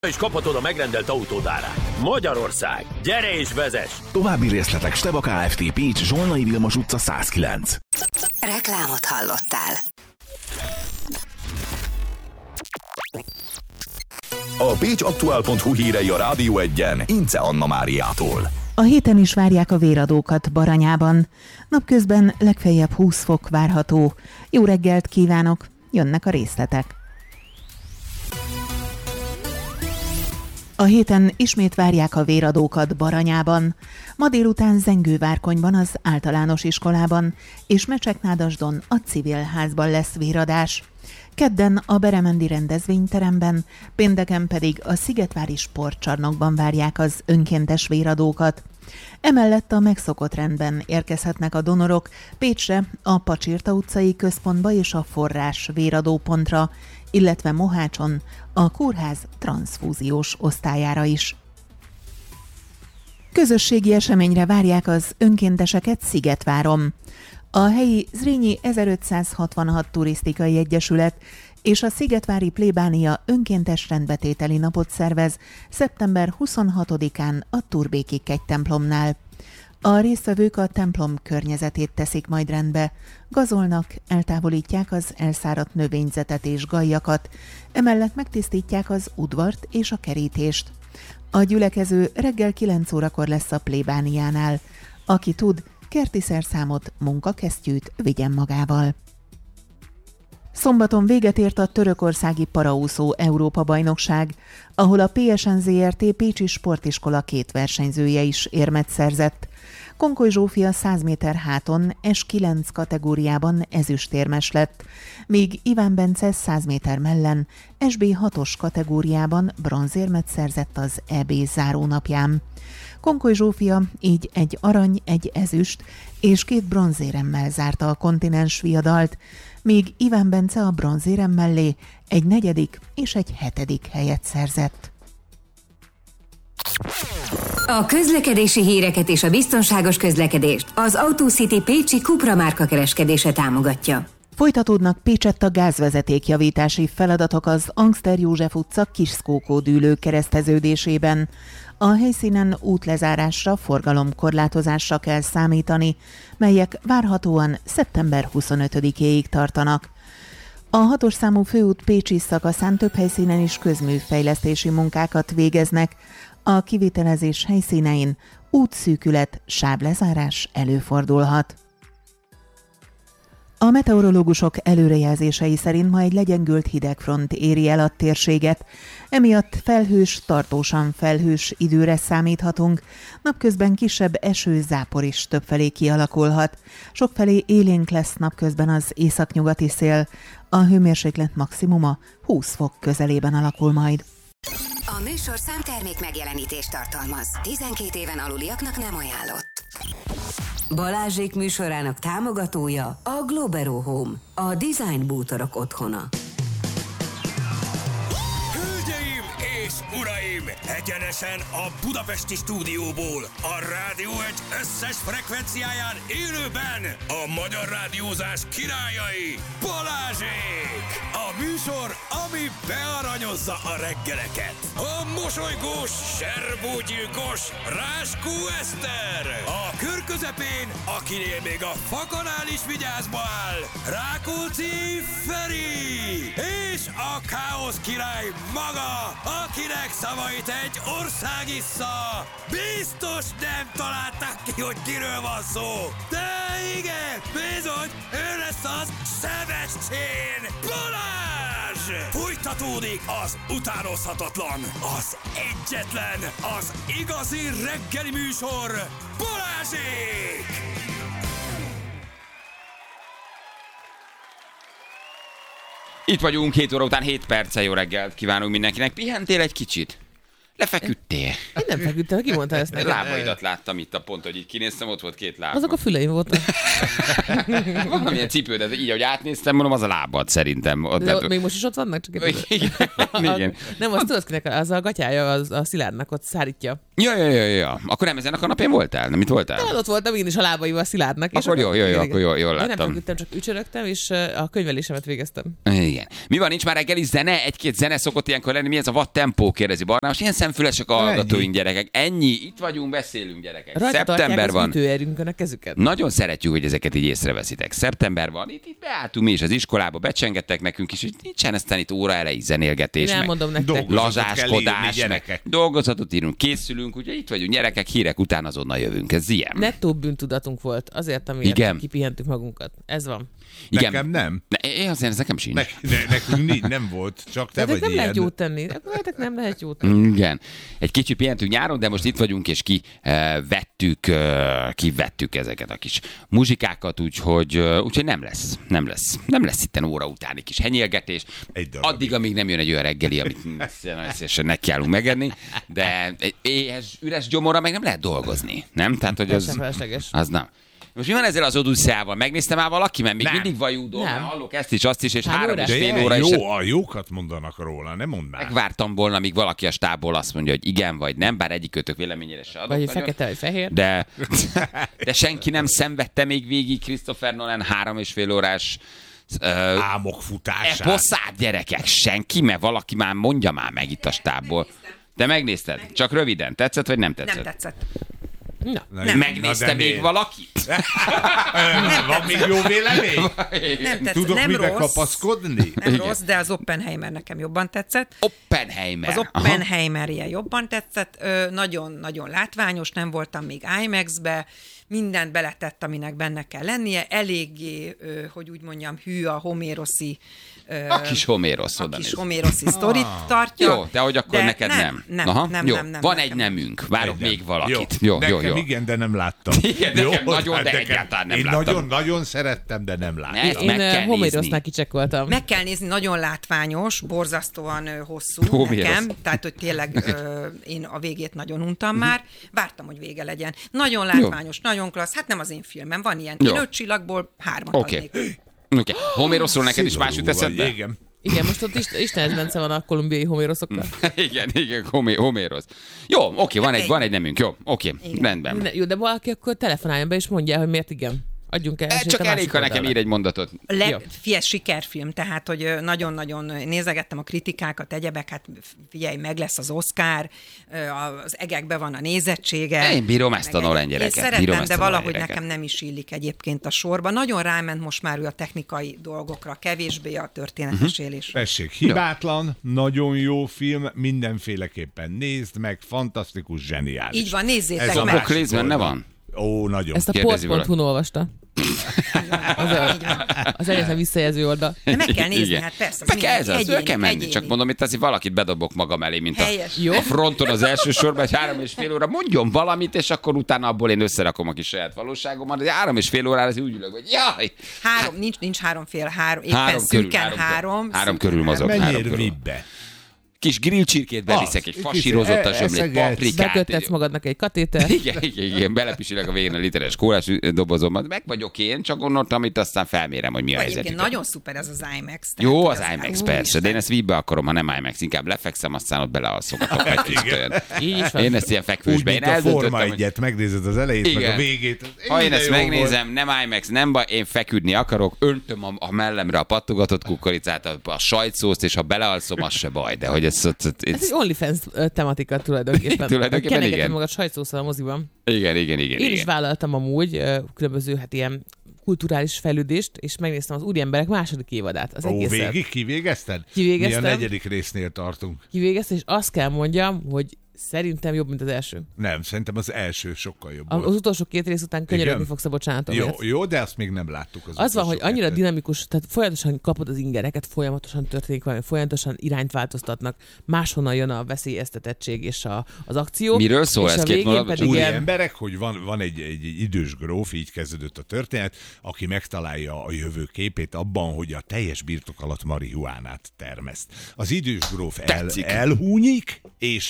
És kaphatod a megrendelt autód árát. Magyarország, gyere és vezess! További részletek Steba Kft. Pécs, Zsolnai Vilmos utca 109. Reklámot hallottál. A pécsaktuál.hu hírei a Rádió 1-en Ince Anna Máriától. A héten is várják a véradókat Baranyában. Napközben legfeljebb 20 fok várható. Jó reggelt kívánok, jönnek a részletek. A héten ismét várják a véradókat Baranyában. Ma délután Zengővárkonyban, az általános iskolában, és Mecseknádasdon a civil házban lesz véradás. Kedden a Beremendi rendezvényteremben, pénteken pedig a Szigetvári sportcsarnokban várják az önkéntes véradókat. Emellett a megszokott rendben érkezhetnek a donorok Pécsre, a Pacsirta utcai központba és a Forrás véradópontra, illetve Mohácson a kórház transzfúziós osztályára is. Közösségi eseményre várják az önkénteseket Szigetváron. A helyi Zrínyi 1566 turisztikai egyesület és a Szigetvári plébánia önkéntes rendbetételi napot szervez szeptember 26-án a Turbéki kegytemplomnál. A résztvevők a templom környezetét teszik majd rendbe, gazolnak, eltávolítják az elszáradt növényzetet és gajjakat, emellett megtisztítják az udvart és a kerítést. A gyülekező reggel 9 órakor lesz a plébániánál. Aki tud, kerti szerszámot, munkakesztyűt vigyen magával. Szombaton véget ért a törökországi paraúszó Európa-bajnokság, ahol a PSN Zrt. Pécsi Sportiskola 2 versenyzője is érmet szerzett. Konkoly Zsófia 100 méter háton S9 kategóriában ezüstérmes lett, míg Iván Bence 100 méter mellen SB6-os kategóriában bronzérmet szerzett az EB zárónapján. Konkoly Zsófia így 1 arany, 1 ezüst és 2 bronzéremmel zárta a kontinens viadalt, míg Iván Bence a bronzérem mellé 1 4. és 1 7. helyet szerzett. A közlekedési híreket és a biztonságos közlekedést az AutoCity Pécsi Cupra márka kereskedése támogatja. Folytatódnak Pécsett a gázvezetékjavítási feladatok az Angster József utca Kisszkókó dűlő kereszteződésében. A helyszínen útlezárásra, forgalomkorlátozásra kell számítani, melyek várhatóan szeptember 25-éig tartanak. A 6-os számú főút Pécsi szakaszán több helyszínen is közműfejlesztési munkákat végeznek. A kivitelezés helyszínein útszűkület, sáblezárás előfordulhat. A meteorológusok előrejelzései szerint ma egy legyengült hidegfront éri el a térséget, emiatt felhős, tartósan felhős időre számíthatunk, napközben kisebb eső-zápor is többfelé kialakulhat. Sokfelé élénk lesz napközben az északnyugati szél, a hőmérséklet maximuma 20 fok közelében alakul majd. A műsor számtermék megjelenítést tartalmaz. 12 éven aluliaknak nem ajánlott. Balázsék műsorának támogatója a Globero Home, a design bútorok otthona. Hölgyeim és uraim, egyenesen a budapesti stúdióból, a Rádió 1 összes frekvenciáján élőben a magyar rádiózás királyai, Balázsék! A műsor, ami bearanyozza a reggeleket. A mosolygós, serbógyilkos Ráskó Eszter. A kör közepén, akinél még a fakanál is vigyázba áll, Rákóczi Feri. És a káosz király maga, akinek szavait egy ország issza. Biztos nem találták ki, hogy kiről van szó. De igen, bizony, ő lesz az Sebestyén Balázs! Folytatódik az utánozhatatlan, az egyetlen, az igazi reggeli műsor, Balázsék! Itt vagyunk 7 óra után 7 perccel, jó reggelt kívánunk mindenkinek. Pihentél egy kicsit? Lefeküdtél. Én nem feküdtem, ki mondta ezt neked? Lábaidat láttam itt a pont, hogy így kinéztem, ott volt 2 láb. Azok a füleim voltak. Valamilyen cipő, de így, ahogy átnéztem, mondom, az a lábad szerintem. De még most is ott vannak? Csak igen. Nem, azt tudod, kinek az a gatyája, a Szilárdnak ott szárítja. Ja. Akkor nem ezen a kanapén voltál? Nem itt voltál? De ott voltam én is a lábaival Szilárdnak. Akkor jó, akkor jól Én nem láttam. feküdtem, csak ücsörögtem, és a könyvelésemet végeztem. Igen. Mi van, nincs már reggeli zene? 1-2 zene szokott ilyenkor lenni. Mi ez a watt tempó, kérdezi Barna. Most ilyen szemfülesek a hallgatóink, gyerekek. Ennyi. Itt vagyunk, beszélünk, gyerekek. Szeptember van. Ütőerünkön a kezüket. Nagyon szeretjük, hogy ezeket így észreveszitek. Szeptember van, itt beálltunk mi is az iskolába, becsengettek nekünk is, hogy nincsen aztán itt óra elejé zenélgetés, Én elmondom nektek. lazáskodás, meg dolgozatot írunk, készülünk, ugye itt vagyunk, gyerekek, hírek után azonnal jövünk. Ez ilyen. Nettó bűntudatunk volt, azért, amiért kipihentük magunkat. Ez van. Igen. Nekem nem. Azért ez nekem sincs. Nekünk nem volt, csak te vagy nem ilyen. lehet jót tenni. Nem lehet jót tenni. Igen. Egy kicsit pihentünk nyáron, de most itt vagyunk, és kivettük ezeket a kis muzsikákat, úgyhogy nem lesz. Nem lesz itten óra utáni kis henyélgetés. Addig, amíg nem jön egy olyan reggeli, amit szívesen nekiállunk megenni, de éhes, üres gyomorra meg nem lehet dolgozni. Nem? Tehát, hogy az nem. Most mi van ezzel az Odüsszeával? Megnéztem már valaki, mert még mindig vajúdom, hallok ezt is, azt is, és 3,5 óra is. Jó, jókat mondanak róla, nem mondd már. Megvártam volna, míg valaki a stábból azt mondja, hogy igen vagy nem, bár egyikőtök véleményére se adok. Vagy fekete, vagy fehér. De senki nem szenvedte még végig Christopher Nolan 3,5 órás álmok futását. Eposzát, gyerekek, senki, mert valaki már mondja már meg itt a stábból. Te megnézted? Csak röviden. Tetszett, vagy nem tetszett? Nem tetszett. Na. Megnézte még valaki? Van még jó vélemény? Nem tetszett. Tudok nem mire rossz, kapaszkodni? Nem rossz, de az Oppenheimer nekem jobban tetszett. Oppenheimer. Az Oppenheimer ilyen jobban tetszett. Nagyon-nagyon látványos, nem voltam még IMAX-be. Mindent beletett, aminek benne kell lennie. Eléggé, hogy úgy mondjam, hű a homéroszi a kis Homérosz oda. A kis Homéroszi sztorit tartja. Jó, de hogy akkor neked nem. Jó, van egy nemünk. Várok még valakit. Jó. Nekem igen, de nem láttam. Igen, nekem nagyon, de egyáltalán nem láttam. Én nagyon szerettem, de nem láttam. Én Homérosznak kicsekkoltam. Meg kell nézni, nagyon látványos, borzasztóan hosszú nekem. Tehát, hogy tényleg én a végét nagyon untam már. Vártam, hogy vége legyen. Nagyon látványos, nagyon klassz. Hát nem az én filmem, van ilyen. Én 5 csillagból 3-at adnék. Oké. Homéroszról neked is más jut eszedbe? Igen, most ott Istenes Bence van a kolumbiai homéroszokkal. Igen, Homérosz. Jó, oké, van egy nemünk, jó, oké, rendben. Jó, de valaki akkor telefonáljon be és mondja, hogy miért igen. Adjunk el. Csak elég, ha nekem ír egy mondatot. Figyelj, sikerfilm, tehát, hogy nagyon-nagyon nézegettem a kritikákat, egyebek, hát figyelj, meg lesz az Oscar, az egekben van a nézettsége. Én bírom ezt a Nolan gyereket. Én szeretem, de valahogy nekem nem is illik egyébként a sorba. Nagyon ráment most már ő a technikai dolgokra, kevésbé a történetes élésre. Tessék, hibátlan, nagyon jó film, mindenféleképpen nézd meg, fantasztikus, zseniális. Így van, nézzétek meg. Ez Apocalypse benne van? Ó, nagyon. Ezt a port.hu-n olvasta. Az egyetlen visszajelző oldal. De meg kell nézni, hát persze. Meg kell menni. Csak mondom, itt azért valakit bedobok magam elé, mint a fronton az első sorban, egy 3,5 óra. Mondjon valamit, és akkor utána abból én összerakom a kis saját valóságomat. De 3,5 órára az úgy ülök, hogy jaj! Nincs 3,5, éppen szűken 3. 3 körül mozog. Menjél vibbe. Kis grillcsirkét beviszek, egy fasírozott a zsömlét, paprikát. Beköttetsz magadnak egy katéter. Igen, belepisilek a végén a literes kólás dobozomat. Meg vagyok én, csak gondoltam, itt aztán felmérem, hogy mi a helyzet. Nagyon szuper ez az IMAX. Jó, az IMAX persze, de én ezt vízbe akarom, ha nem IMAX, inkább lefekszem, aztán ott belealszogatok egy kicsit olyan. Én ezt ilyen fekvősbe. Én eldöntöttem, hogy megnézed az elejét, meg a végét. Ha én ezt megnézem, nem IMAX, nem baj, én feküdni akarok, öntöm a mellemre a pattogatott kukoricát, a sajtszószt, és ha belealszom, az se baj, de hogy ez egy OnlyFans tematika tulajdonképpen. Igen. Magad sajtszószal a moziban. Igen. Én is vállaltam amúgy különböző ilyen kulturális fejlődést, és megnéztem az Úriemberek második évadát. Az egészet. Kivégezted? Kivégeztem. Mi a 4. résznél tartunk. Kivégeztem, és azt kell mondjam, hogy szerintem jobb, mint az első. Nem, szerintem az első sokkal jobb volt. Az utolsó 2 rész után könyörögni fogsz a bocsánatomért. Jó, de azt még nem láttuk. Az van, hogy annyira dinamikus, tehát folyamatosan kapod az ingereket, folyamatosan történik valami, folyamatosan irányt változtatnak, máshonnan jön a veszélyeztetettség és az akció. Miről szól ez? Úri emberek, hogy van egy idős gróf, így kezdődött a történet, aki megtalálja a jövő képét abban, hogy a teljes birtok alatt marihuánát termeszt. Az idős gróf elhúnyik, és érkezik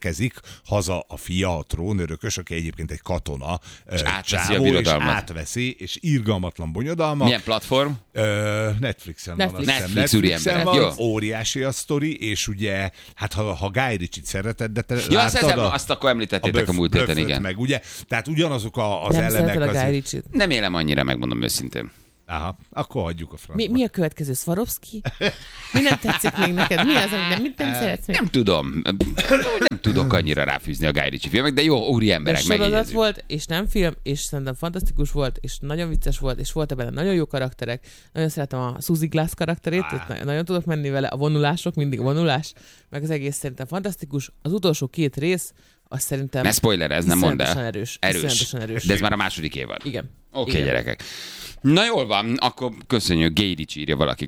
érkezik haza a fia, a trónörökös, aki egyébként egy katona, és átveszi a birodalmat. És átveszi, és irgalmatlan bonyodalma. Milyen platform? Netflixen Netflix úriemberek, van, jó. óriási a sztori, és ugye, hát ha Guy Ritchie-t szereted, de te ja, láttad azt akkor említettétek a múlt héten, igen. Meg, ugye? Tehát ugyanazok az nem elemek. Nem a Guy Ritchie-t. Nem élem annyira, megmondom őszintén. Aha, akkor hagyjuk a francba. Mi a következő? Swarovski? Mi nem tetszik még neked? Mi az, amit nem szeretsz még? Nem tudom. Nem tudok annyira ráfűzni a Guy Ritchie filmek, de jó, úri emberek, megjegyezzük. Sorozat megjegyezzük. volt, és nem film, és szerintem fantasztikus volt, és nagyon vicces volt, és volt ebben nagyon jó karakterek. Nagyon szeretem a Suzy Glass karakterét, nagyon tudok menni vele. A vonulások, mindig a vonulás, meg az egész szerintem fantasztikus. Az utolsó 2 rész, azt szerintem... Ne spoiler, ez nem mondd el. Erős. De ez már a második évad. Igen. Oké, gyerekek. Na jól van, akkor köszönjük, Guy Ritchie írja valaki.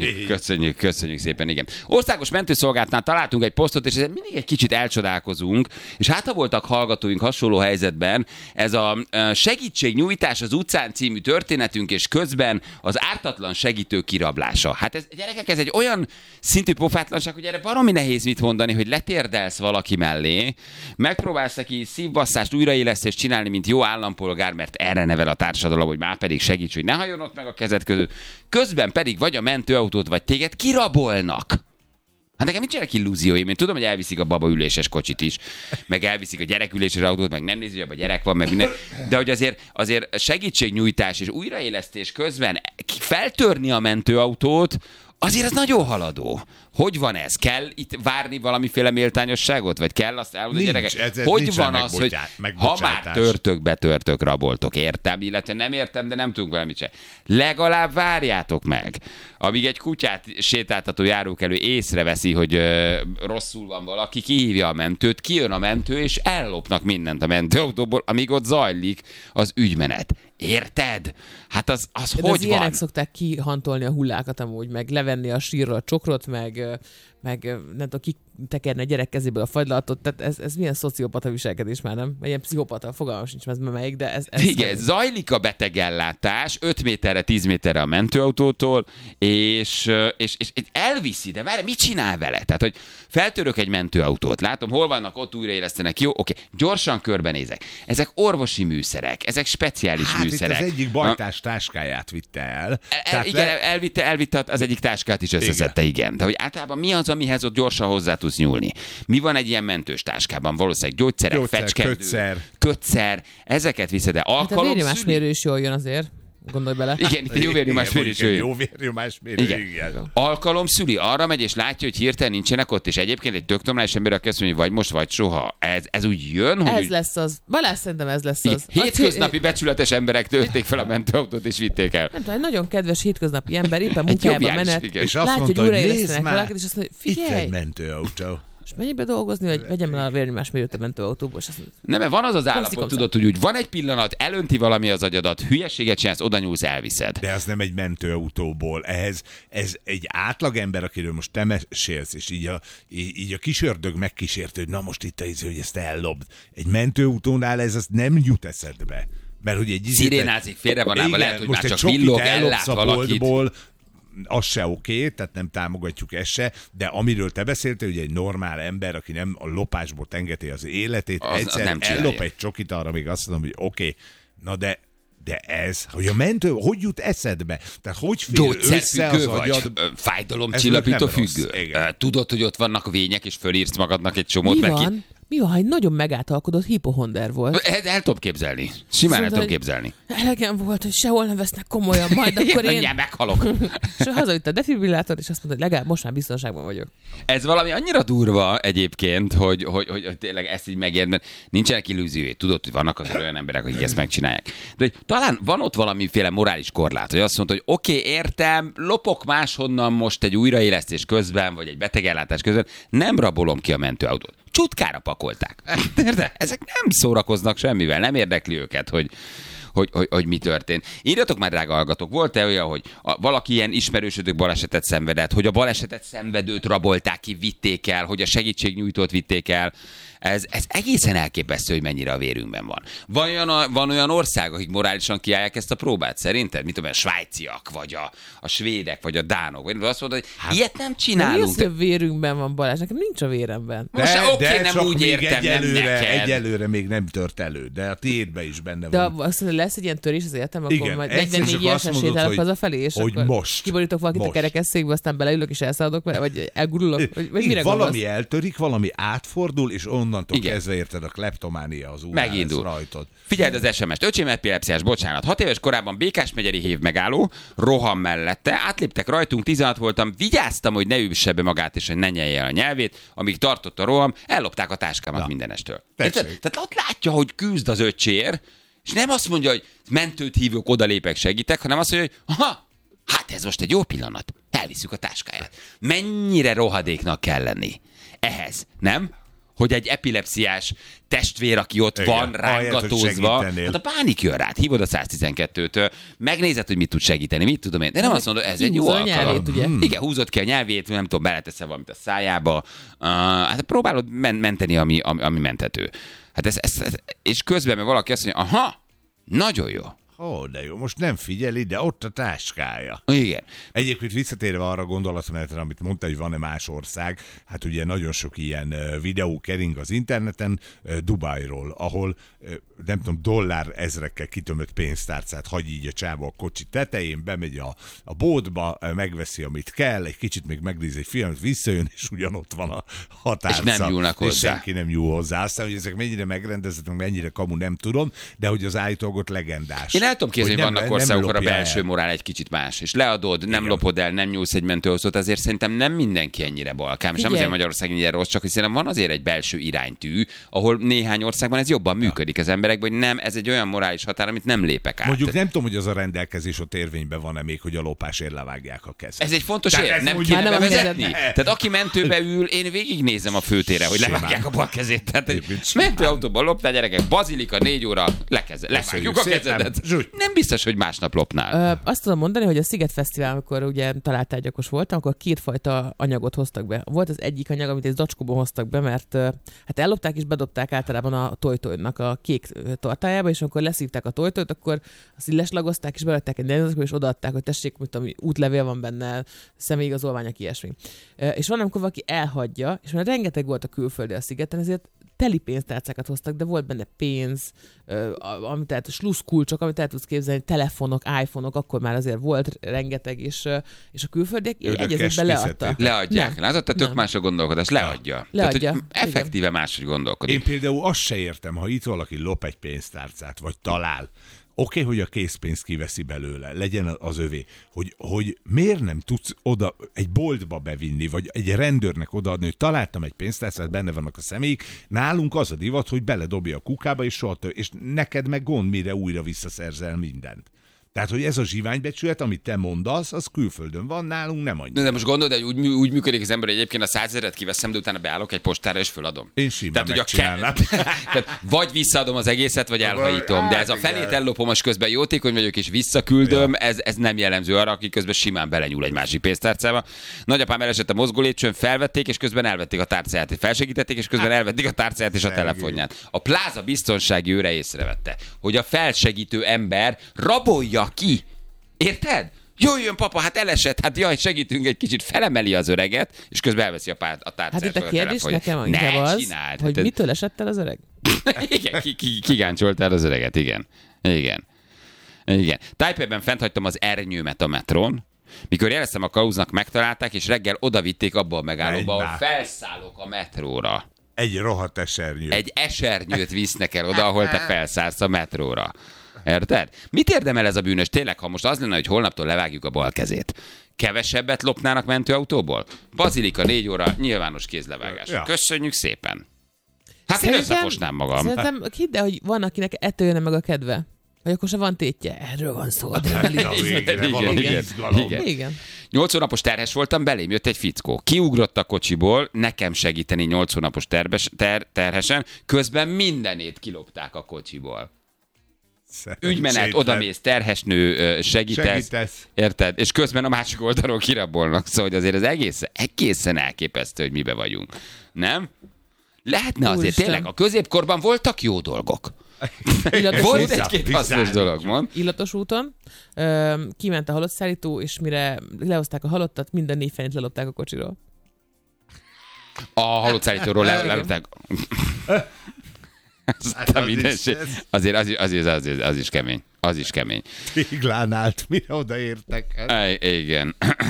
Köszönjük szépen, igen. Országos mentőszolgálatnál találtunk egy posztot, és ezzel mindig egy kicsit elcsodálkozunk, és hát ha voltak hallgatóink hasonló helyzetben, ez a segítségnyújtás az utcán című történetünk, és közben az ártatlan segítő kirablása. Hát ez, gyerekek, ez egy olyan szintű pofátlanság, hogy erre baromi nehéz mit mondani, hogy letérdelsz valaki mellé, megpróbálsz neki szívbasszást, újraélesztést csinálni, mint jó állampolgár, mert erre nevel a társadalom, hogy már pedig segíts, hogy ne hajjon ott meg a kezed között. Közben pedig vagy a mentőautót, vagy téged kirabolnak. Hát nekem nincsenek illúzióim. Én tudom, hogy elviszik a babaüléses kocsit is, meg elviszik a gyereküléses autót, meg nem nézi, hogy a gyerek van, meg minden. De hogy azért segítségnyújtás és újraélesztés közben feltörni a mentőautót, azért ez nagyon haladó. Hogy van ez? Kell itt várni valamiféle méltányosságot? Vagy kell azt elmondani, gyerekek? Hogy van az, hogy ha már törtök, raboltok, értem, illetve nem értem, de nem tudunk valamit se. Legalább várjátok meg, amíg egy kutyát sétáltató járókelő észreveszi, hogy rosszul van valaki, kihívja a mentőt, kijön a mentő, és ellopnak mindent a mentőautóból, amíg ott zajlik az ügymenet. Érted? Hát az hogy van? Ilyenek szokták kihantolni a hullákat amúgy, meg levenni a sírról a csokrot, meg nem tudom, kitekerni a gyerek kezéből a fagylaltot, tehát ez milyen szociopata viselkedés már, nem? Ilyen pszichopata, fogalmam sincs, ez melyik, de ez igen, zajlik a betegellátás 5 méterre, 10 méterre a mentőautótól, és elviszi, de várj, mit csinál vele? Tehát, hogy feltörök egy mentőautót, látom, hol vannak, ott újraélesztenek, jó, oké, gyorsan körbenézek. Ezek orvosi műszerek, ezek speciális műszerek. Itt az egyik bajtás táskáját vitte el. Igen, elvitte az egyik táskát is összeszedte, igen. De hogy általában mi az, amihez ott gyorsan hozzá tudsz nyúlni? Mi van egy ilyen mentős táskában? Valószínűleg gyógyszerek, fecskendő, kötszer, ezeket viszed, de alkalom. Hát a vérnyomásmérő is jól jön azért. Gondolj bele. Igen, itt jó vérnyomásmérő is jön. Jó vérnyomásmérő, igen. Alkalom szüli, arra megy és látja, hogy hirtelen nincsenek ott, és egyébként egy tök normális ember, aki azt mondja, hogy vagy most, vagy soha. Ez úgy jön, hogy... Ez lesz az. Balázs, szerintem ez lesz az. Hétköznapi becsületes emberek tölték fel a mentőautót, és vitték el. Nem tudom, egy nagyon kedves hétköznapi ember, éppen munkájában menet, és látja, hogy újraélesztenek valakit, és azt mondja, figyelj! Itt egy mentőautó. És menjél be dolgozni, hogy vegyem el a vérnyomásmérőt a mentőautóból. Nem, mert van az állapot, tudod, hogy úgy van egy pillanat, elönti valami az agyadat, hülyeséget csinálsz, oda nyúlsz, elviszed. De az nem egy mentőautóból. Ez egy átlagember, akiről most te mesélsz, és így a kis ördög megkísérte, hogy na most itt hogy ezt ellopd. Egy mentőautónál ez nem jut eszedbe. Mert hogy egy szirénázik, félre van állva, lehet, hogy már csak villog, ellát valakit. Az se oké, tehát nem támogatjuk ezt se, de amiről te beszéltél, hogy egy normál ember, aki nem a lopásból tengeti az életét, egyszer ellop egy csokit, arra még azt mondom, hogy oké, na de ez, hogy a mentő, hogy jut eszedbe? Tehát hogy fér össze az agyad? Fájdalomcsillapító függő. Tudod, hogy ott vannak vények, és fölírsz magadnak egy csomót. Mi van, ha egy nagyon megáltalkodott hipohonder volt? El tudom képzelni. Simán el tudom képzelni. Elegem volt, hogy sehol nem vesznek komolyan, majd akkor én... meghalok. És hazavitt a defibrillátort, és azt mondta, hogy legalább most már biztonságban vagyok. Ez valami annyira durva egyébként, hogy tényleg ezt így megérd, mert nincsenek illúziói. Tudod, hogy vannak az olyan emberek, akik ezt megcsinálják. De hogy talán van ott valamiféle morális korlát, hogy azt mondta, hogy oké, értem, lopok máshonnan most egy újraélesztés közben, vagy egy betegellátás közben, nem rabolom ki a mentőautót. Csutkára pakolták. De ezek nem szórakoznak semmivel, nem érdekli őket, hogy mi történt. Írjatok már, drága hallgatók, volt-e olyan, hogy valaki ilyen ismerősödök balesetet szenvedett, hogy a balesetet szenvedőt rabolták ki, vitték el, hogy a segítségnyújtót vitték el? Ez egészen elképesztő, hogy mennyire a vérünkben van. Van olyan ország, akik morálisan kiállják ezt a próbát, szerinted? Mit tudom, a svájciak, vagy a svédek, vagy a dánok, vagy azt mondod, hogy ilyet nem csinálunk. Mi az, hogy a vérünkben van, Balázs? Nekem nincs a véremben. De nem úgy értem, egyelőre még nem tört elő, de a tiédben is benne de van. De azt mondja, lesz egy ilyen törés az életem, akkor igen, majd 44 évesen sétálok hazafelé, és hogy akkor most, kiborítok valakit a kerekesszékbe, aztán beleülök és elszaladok vele, vagy elgurulok, vagy mire valami eltörik, valami átfordul, és onnantól kezdve érted a kleptománia az megindul rajtod. Figyeld az SMS-t, öcsém epilepsziás, bocsánat. 6 éves korában Békásmegyeri hév megálló, roham mellette, átléptek rajtunk, 16 voltam, vigyáztam, hogy ne üsse be magát, és hogy ne nyelje a nyelvét, amíg tartott a roham, ellopták a táskámat mindenestől. Tehát ott látja, hogy küzd az öcsér, és nem azt mondja, hogy mentőt hívok, odalépek, segítek, hanem azt mondja, hogy hát ez most egy jó pillanat, elviszük a táskáját. Mennyire rohadéknak kell lenni ehhez, nem? Hogy egy epilepsziás testvér, aki ott van, rángatózva, hát a pánik jön rád, hívod a 112-től, megnézed, hogy mit tud segíteni, mit tudom én. De nem azt mondod, ez egy jó alkalom. Igen, húzod ki a nyelvét, nem tudom, beleteszel valamit a szájába, hát próbálod menteni, ami menthető. Hát és közben meg valaki azt mondja, aha, nagyon jó. De jó, most nem figyeli, de ott a táskája. Igen. Egyébként visszatérve arra a gondolatmenetre, amit mondta, hogy van-e más ország, hát ugye nagyon sok ilyen videó kering az interneten Dubajról, ahol nem tudom, dollár ezrekkel kitömött pénztárcát hagy így a csáva a kocsi tetején, bemegy a boltba, megveszi, amit kell, egy kicsit még megnéz egy filmet, visszajön, és ugyanott van a határca. És nem nyúlnak hozzá. És senki nem nyúl hozzá. Aztán, hogy ezek mennyire megrendezett, mennyire kamu, nem tudom, de hogy az állítólag ott legendás. Én el tudom képzelni, hogy vannak országok, ahol a belső morál egy kicsit más, és leadod, nem lopod el, nem nyúlsz egy mentőhozót, azért szerintem nem mindenki ennyire balkám, és nem azért Magyarország ennyire rossz, csak hiszen van azért egy belső iránytű, ahol néhány országban ez jobban működik az emberekben, hogy nem, ez egy olyan morális határ, amit nem lépek át. Mondjuk nem tudom, hogy az a rendelkezés ott érvényben van-e még, hogy a lopásért levágják a kezet. Ez egy fontos ér, nem kéne bevezetni. Tehát aki mentőbe ül, én végignézem a főtére, hogy levágják a bal kezét. Tehát mentőautóban loptál, gyerekek, bazilika 4 óra, levágjuk a kezedet. Nem biztos, hogy másnap lopnál. Azt tudom mondani, hogy a Sziget Fesztivál, amikor ugye találtárgyakos voltam, akkor 2 fajta anyagot hoztak be. Volt az egyik anyag, amit egy zacskóban hoztak be, mert hát ellopták és bedobták általában a tojtojnak a kék tartájába, és amikor leszívták a tojtojt, akkor azt így leslagozták, és belettek egy negyedzacskóba, és odaadták, hogy tessék, mit tudom, útlevél van benne, személyigazolványok, ilyesmi. És van, amikor valaki elhagyja, és már rengeteg volt a külföldi a szigeten, ezért teli pénztárcákat hoztak, de volt benne pénz, amit tehát sluszkulcsok, amit el tudsz képzelni, telefonok, iPhone-ok, akkor már azért volt rengeteg, és a külföldiek egyezőben leadtak. Leadják. Látod, te tök más a gondolkodás. Leadja. Tehát, effektíve máshogy gondolkodik. Én például azt se értem, ha itt valaki lop egy pénztárcát, vagy talál, Oké, hogy a készpénzt kiveszi belőle, legyen az övé, hogy miért nem tudsz oda egy boltba bevinni, vagy egy rendőrnek odaadni, hogy találtam egy pénztárcát, benne vannak a személyik, nálunk az a divat, hogy beledobja a kukába, és és neked meg gond, mire újra visszaszerzel mindent. Tehát, hogy ez a zsiványbecsület, amit te mondasz, az külföldön van, nálunk nem annyira. De most gondolod, hogy úgy működik az ember, hogy egyébként a 100 000-et kiveszem, de utána beállok egy postára és föladom. Én simán megcsinálnám. Tehát vagy visszaadom az egészet, vagy elhajítom. De ez a felét ellopom, és közben jótékony vagyok, és visszaküldöm, ez nem jellemző arra, aki közben simán belenyúl egy másik pénztárcába. Nagyapám elesett a mozgólépcsőn, felvették, és közben elvették a tárcáját, felsegítették, és közben elvették a tárcáját és a telefonját. A pláza biztonsági őre észrevette, hogy a felsegítő ember rabolja ki. Érted? Jöjjön, papa, hát elesett, hát jaj, segítünk egy kicsit, felemeli az öreget, és közben elveszi a tárcát. Hát itt a kérdés nekem inkább az, hogy mitől esett el az öreg? Igen, kigáncsoltál az öreget, igen. Taipeiben fent hagytam az ernyőmet a metrón, mikor jeleztem a kalauznak, megtalálták, és reggel odavitték abba a megállóba, ahol felszállok a metróra. Egy rohadt esernyő. Egy esernyőt visznek el oda, ahol te felszállsz a metróra. Érted? Mit érdemel ez a bűnös? Tényleg, ha most az lenne, hogy holnaptól levágjuk a bal kezét, kevesebbet lopnának mentőautóból? Bazilika 4 óra, nyilvános kézlevágás. Ja. Köszönjük szépen. Hát én összefosnám magam. Szerintem hidd el, hogy van, akinek ettől jönne meg a kedve. Vagy akkor se van tétje. Erről van szó. Igen. 8 hónapos terhes voltam, belém jött egy fickó. Kiugrott a kocsiból, nekem segíteni 8 hónapos terhesen, közben mindenét kilopták a kocsiból. ügymenet, odamész, terhes nő, segítesz. Érted? És közben a másik oldalról kirabolnak. Szóval azért az egészen elképesztő, hogy mibe vagyunk. Nem? Lehetne azért tényleg, a középkorban voltak jó dolgok. Volt egy-két hasznos dolog, mond. Illatos úton kiment a halottszállító, és mire lehozták a halottat, minden 4 fenyt lelopták a kocsiról. A halottszállítóról lelopták. Azért az is kemény. Az is kemény. Téglán állt, mire odaértek? Igen.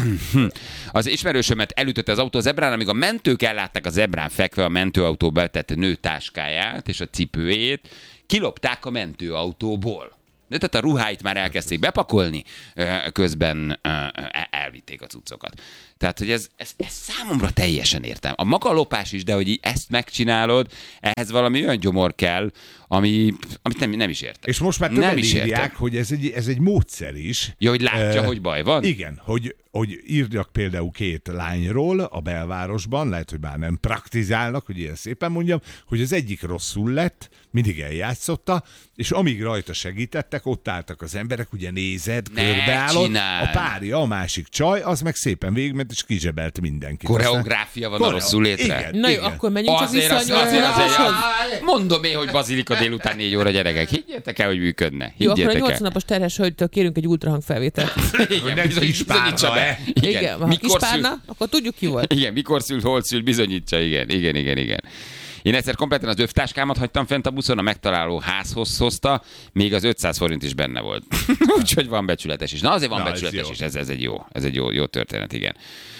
Az ismerősömet elütötte az autó zebrán, amíg a mentők ellátták a zebrán fekve a mentőautóba betett nő táskáját és a cipőjét, kilopták a mentőautóból. De tehát a ruháit már elkezdték bepakolni, közben elvitték a cuccokat. Tehát, hogy ez számomra teljesen értem. A maga lopás is, de hogy ezt megcsinálod, ehhez valami olyan gyomor kell, amit nem is értem. És most már többen írják, hogy ez egy módszer is. Ja, hogy látja, hogy baj van? Igen, hogy írjak például 2 lányról a belvárosban, lehet, hogy már nem praktizálnak, hogy ilyen szépen mondjam, hogy az egyik rosszul lett, mindig eljátszotta, és amíg rajta segítettek, ott álltak az emberek, ugye nézed, körbeállott, a párja, a másik csaj, az meg szépen végigment, és kizsebelt mindenkit. Koreográfia van a rosszul létre? Igen, na jó, akkor menjünk csak vissza azért. Mondom én, hogy bazilika délután 4 óra, gyerekek. Higgyétek el, hogy működne. Jó, akkor a 80 napos terhes hölgytől kérünk egy ultrahangfelvételt. Igen, bizonyítsa be. Igen, ha kispárna, akkor tudjuk ki volt. Igen, mikor szült, hol szült, bizonyítsa, igen. Én egyszer kompletten az övtáskámat hagytam fent a buszon, a megtaláló házhoz hozta, még az 500 forint is benne volt. Úgyhogy van becsületes is. Na azért van becsületes is, ez egy jó történet, igen.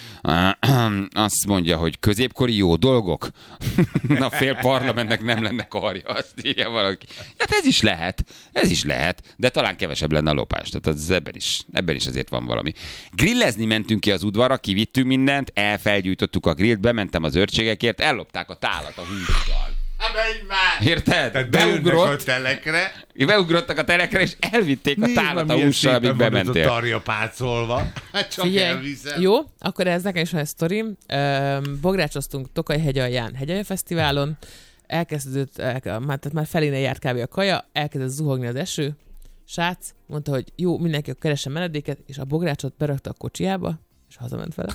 Azt mondja, hogy középkori jó dolgok. Na, fél parlamentnek nem lenne karja, azt írja valaki. Hát ez is lehet, de talán kevesebb lenne a lopás. Tehát ebben is azért van valami. Grillezni mentünk ki az udvarra, kivittünk mindent, elfelgyújtottuk a grillt, bementem az őrségekért, ellopták a tálat a hússal. Érted? Tehát beugrott a telekre. Beugrottak a telekre, és elvitték a tálat a hússal, amíg bementél. A tarja pácolva. Figyelj, jó, akkor ez nekem is van egy sztorim. Bográcsoztunk Tokaj-hegy alján Hegyalja Fesztiválon, elkezdődött, már felénél járt kb. A kaja, elkezdett zuhogni az eső. Srác mondta, hogy jó, mindenki keressen menedéket, és a bográcsot berakta a kocsiába, és hazament vele.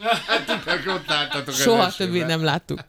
Soha többé nem láttuk.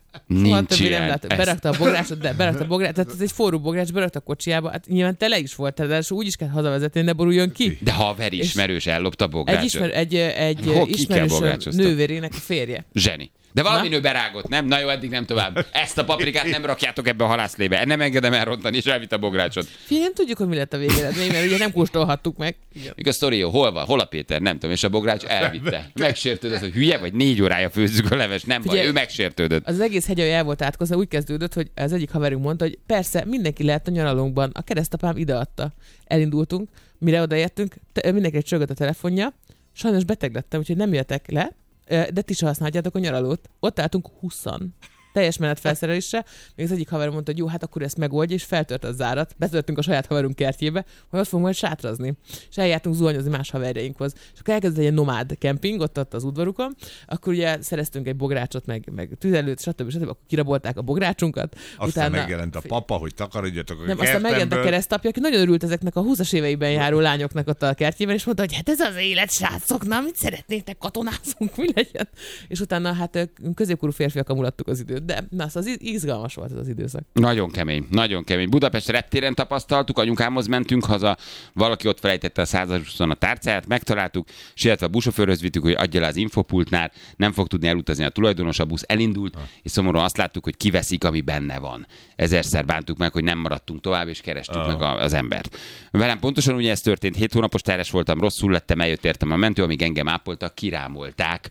Berakta a bográcsot, tehát ez egy forró bogrács, berakta a kocsiába, hát nyilván tele is volt, de úgy is kell hazavezetni, ne boruljon ki. De haver ismerős ellopta a bográcsot. Egy ismerős nővérének a férje. Zseni. De valami nő berágott, nem? Na jó, eddig nem tovább. Ezt a paprikát nem rakjátok ebbe a halászlébe. Nem engedem elrontani, és elvitt a bográcsot. Nem tudjuk, hogy mi lett a végeredmény, mert ugye nem kóstolhattuk meg. Míg a sztori jó, hol van? Hol a Péter? Nem tudom, és a bogrács elvitte. Megsértődött, hogy hülye vagy, 4 órája főzzük a leves. Nem baj, ő megsértődött. Az egész Hegyalja el volt átkozva, úgy kezdődött, hogy az egyik haverunk mondta, hogy persze mindenki lehet a nyaralónkban. A keresztapám ideadta. Elindultunk, mire odaértünk, mindenki csörgött a telefonja. Sajnos beteg lettem, úgyhogy nem jöttek le. De ti sem használjátok a nyaralót. Ott álltunk 20-an. Teljes menetfelszerelésre. Még az egyik haverom mondta, hogy jó, hát akkor ezt megoldja, és feltört a zárat. Betöltünk a saját haverunk kertjébe, hogy ott fogunk majd sátrazni. És eljártunk zuhanyozni más haverjainkhoz. És akkor elkezdett egy nomád kemping ott az udvarukon. Akkor ugye szereztünk egy bográcsot, meg tüzelőt, stb. Akkor kirabolták a bográcsunkat. Aztán megjelent a papa, hogy takarodjatok a kertemből. Aztán megjelent a keresztapja, aki nagyon örült ezeknek a 20-as éveiben járó lányoknak ott a kertjében, és mondta, hogy hát ez az élet, srácok, na, mit szeretnétek, katonázunk, mi legyen? És utána hát középkorú férfiak mulattuk az időt. De na, az izgalmas volt ez az időszak. Nagyon kemény, nagyon kemény. Budapest reptéren tapasztaltuk, anyukámhoz mentünk haza, valaki ott felejtette a 120-on a tárcáját, megtaláltuk, sietve a buszsofőrhöz vittük, hogy adja le az infopultnál, nem fog tudni elutazni a tulajdonos, a busz elindult, és szomorúan azt láttuk, hogy kiveszik, ami benne van. Ezerszer bántuk meg, hogy nem maradtunk tovább, és kerestük meg az embert. Velem pontosan ugye ez történt, 7 hónapos terhes voltam, rosszul lettem, eljött értem a mentő, amíg engem ápoltak, kirámolták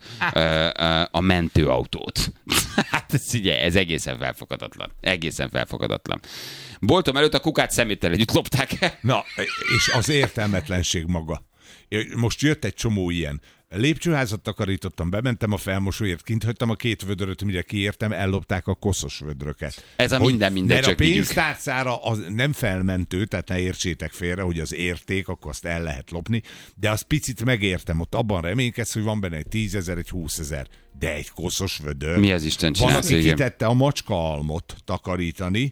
a mentőautót. Hát ez egészen felfogadatlan. Egészen felfogadatlan. Boltom előtt a kukát szeméttel együtt lopták. Na, és az értelmetlenség maga. Most jött egy csomó ilyen. Lépcsőházat takarítottam, bementem a felmosóért, kint hagytam a 2 vödröt, mire kiértem, ellopták a koszos vödröket. Ez a minden mert csak a pénztárcára az nem felmentő, tehát ne értsétek félre, hogy az érték, akkor azt el lehet lopni, de az picit megértem, ott abban reménykedsz, hogy van benne egy 10 000, egy 20 000, de egy koszos vödör. Mi az Isten csinálsz? Van, aki kitette a macskaalmot takarítani,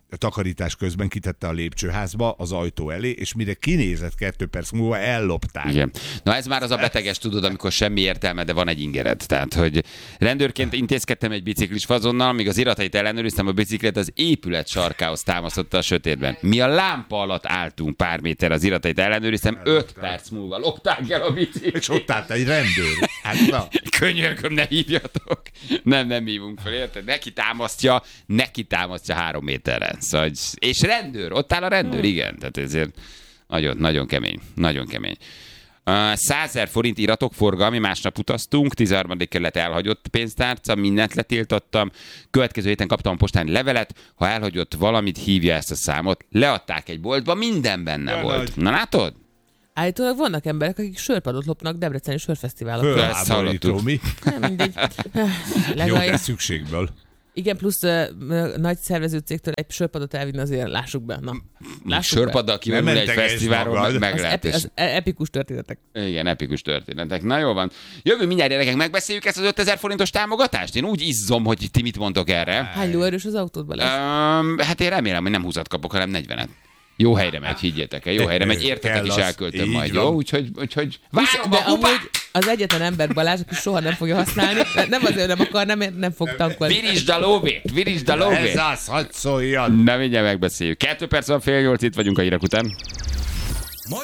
takarítás közben kitette a lépcsőházba az ajtó elé, és mire kinézett 2 perc múlva, ellopták. Igen. Na ez már az a beteges, tudod, amikor semmi értelme, de van egy ingered. Tehát, hogy rendőrként intézkedtem egy biciklis fazonnal, míg az iratait ellenőriztem, a biciklet az épület sarkához támasztotta a sötétben. Mi a lámpa alatt álltunk pár méter, az iratait ellenőriztem, 5 perc múlva lopták el a biciklit. És ott állt egy rendőr. Hát na. Könyörgöm, ne hívjatok. Nem hívunk fel, érted? Neki támasztja 3 méterre. Szóval, és rendőr, ott áll a rendőr, igen. Tehát ezért nagyon kemény, nagyon kemény. 100 000 forint iratokforgalmi, másnap utaztunk, 13. kerület elhagyott pénztárca, mindent letiltottam. Következő héten kaptam a postán levelet, ha elhagyott valamit, hívja ezt a számot. Leadták egy boltba, minden benne volt. Na látod? Állítólag vannak emberek, akik sörpadot lopnak Debreceni sörfesztiválokon. Fölháborító, mi? Nem mindegy. Jó, de szükségből. Igen, plusz nagy szervező cégtől egy sörpadot elvinni, azért lássuk be. Sörpaddal kimenül egy fesztiválról, meg lehet. Az epikus történetek. Igen, epikus történetek. Na jó van. Jövő mindjárt, gyerekek, megbeszéljük ezt az 5000 forintos támogatást? Én úgy izzom, hogy ti mit mondtok erre. Hány lóerős az autódban lesz? Hát én remélem, hogy nem 20-at kapok, hanem 40-et. Jó helyre megy, higgyétek el, jó helyre megy, értetek is elköltöm majd, jó? Úgyhogy várom a kupát! Az egyetlen ember Balázs, aki soha nem fogja használni, nem azért nem akar, nem fog tankolni. Virisd a lóvét! Ez az, hadd szóljon! Na mindjárt megbeszéljük. 2 perc van, 7:30, itt vagyunk a hírek után.